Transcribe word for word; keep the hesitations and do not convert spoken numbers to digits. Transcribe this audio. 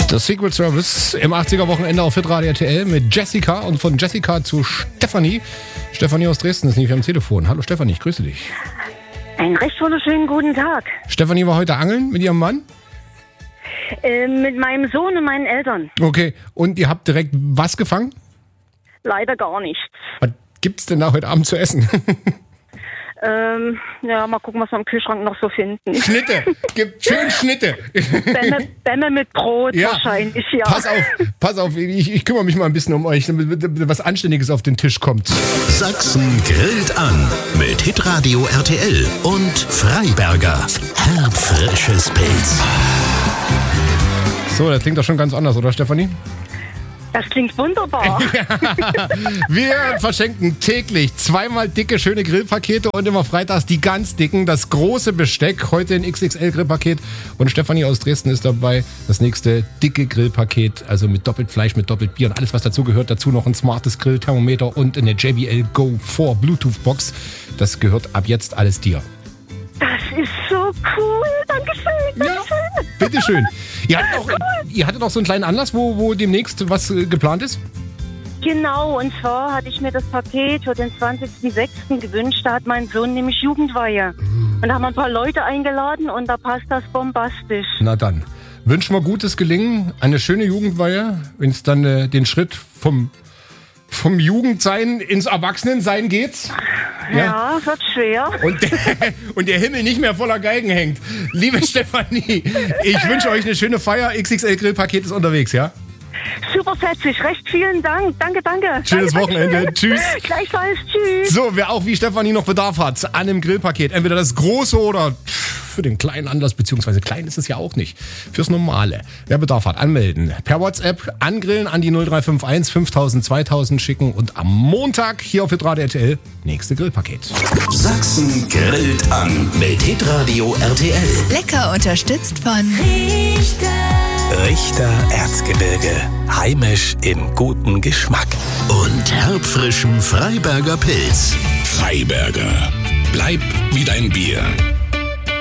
Das Secret Service im achtziger-Wochenende auf Hitradio R T L mit Jessica und von Jessica zu Stefanie. Stefanie aus Dresden ist nämlich am Telefon. Hallo Stefanie, ich grüße dich. Einen recht wunderschönen guten Tag. Stefanie war heute angeln mit ihrem Mann? Äh, mit meinem Sohn und meinen Eltern. Okay, und ihr habt direkt was gefangen? Leider gar nichts. Was gibt's denn da heute Abend zu essen? Ähm, ja, mal gucken, was wir im Kühlschrank noch so finden. Schnitte, gibt schön Schnitte. Bämme, Bämme mit Brot Ja. wahrscheinlich, ja. Pass auf, pass auf, ich, ich kümmere mich mal ein bisschen um euch, damit was Anständiges auf den Tisch kommt. Sachsen grillt an mit Hitradio R T L und Freiberger. Herbfrisches Pilz. So, das klingt doch schon ganz anders, oder Stefanie? Das klingt wunderbar. Wir verschenken täglich zweimal dicke, schöne Grillpakete und immer freitags die ganz dicken, das große Besteck. Heute ein X X L-Grillpaket und Stefanie aus Dresden ist dabei. Das nächste dicke Grillpaket, also mit doppelt Fleisch, mit doppelt Bier und alles, was dazu gehört. Dazu noch ein smartes Grillthermometer und eine J B L Go vier Bluetooth-Box. Das gehört ab jetzt alles dir. Das ist so cool. Dankeschön. Dankeschön. Ja, bitteschön. Ihr hattet, auch, ihr hattet auch so einen kleinen Anlass, wo, wo demnächst was äh, geplant ist? Genau, und zwar hatte ich mir das Paket für den zwanzigsten sechsten gewünscht. Da hat mein Sohn nämlich Jugendweihe. Und da haben wir ein paar Leute eingeladen und da passt das bombastisch. Na dann, wünschen wir gutes Gelingen, eine schöne Jugendweihe, wenn es dann äh, den Schritt vom, vom Jugendsein ins Erwachsenensein geht. Ja, ja, wird schwer. Und der, und der Himmel nicht mehr voller Geigen hängt. Liebe Stefanie, ich wünsche euch eine schöne Feier. X X L-Grillpaket ist unterwegs, ja? Super fetzig, recht vielen Dank. Danke, danke. Schönes danke, Wochenende. danke. Tschüss. Gleichfalls, tschüss. So, wer auch wie Stefanie noch Bedarf hat an einem Grillpaket, entweder das große oder für den kleinen Anlass, beziehungsweise klein ist es ja auch nicht, fürs Normale. Wer Bedarf hat, anmelden. Per WhatsApp angrillen an die null drei fünf eins fünftausend zweitausend schicken und am Montag hier auf Hitradio R T L nächste Grillpaket. Sachsen grillt an mit Hitradio R T L. Lecker unterstützt von Richter Erzgebirge. Heimisch im guten Geschmack. Und herbfrischem Freiberger Pilz. Freiberger. Bleib wie dein Bier.